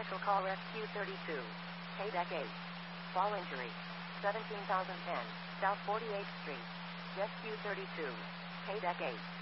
Special Call Rescue 32. KDEC 8. Fall injury. 17,010. South 48th Street. Rescue 32. KDEC 8.